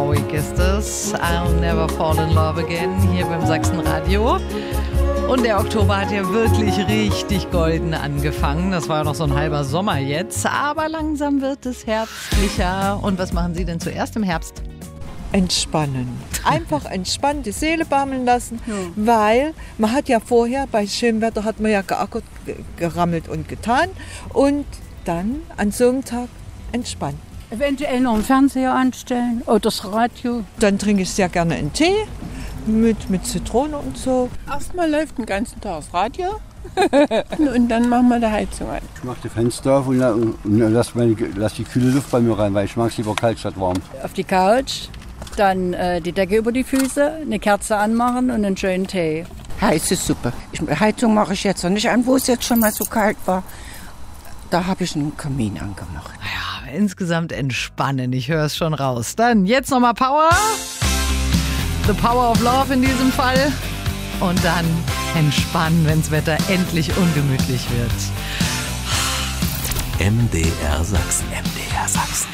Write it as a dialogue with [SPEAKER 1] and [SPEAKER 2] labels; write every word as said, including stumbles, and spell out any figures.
[SPEAKER 1] traurig ist es. I'll never fall in love again hier beim Sachsenradio. Und der Oktober hat ja wirklich richtig golden angefangen. Das war ja noch so ein halber Sommer jetzt. Aber langsam wird es herbstlicher. Und was machen Sie denn zuerst im Herbst?
[SPEAKER 2] Entspannen. Einfach entspannen, die Seele baumeln lassen, ja. Weil man hat ja vorher, bei schönem Wetter hat man ja geackert, gerammelt und getan. Und dann an so einem Tag entspannen.
[SPEAKER 3] Eventuell noch einen Fernseher anstellen oder das Radio.
[SPEAKER 2] Dann trinke ich sehr gerne einen Tee mit, mit Zitrone und so.
[SPEAKER 4] Erstmal läuft den ganzen Tag das Radio und dann machen wir die Heizung an.
[SPEAKER 5] Ich mache die Fenster auf und, und lasse lass die kühle Luft bei mir rein, weil ich mag es lieber kalt statt warm.
[SPEAKER 3] Auf die Couch, dann äh, die Decke über die Füße, eine Kerze anmachen und einen schönen Tee.
[SPEAKER 4] Heiße Suppe. Ich, Heizung mache ich jetzt noch nicht an, wo es jetzt schon mal so kalt war. Da habe ich einen Kamin angemacht.
[SPEAKER 1] Ja, insgesamt entspannen, ich höre es schon raus. Dann jetzt nochmal Power. The Power of Love in diesem Fall. Und dann entspannen, wenn das Wetter endlich ungemütlich wird.
[SPEAKER 6] M D R Sachsen. M D R Sachsen.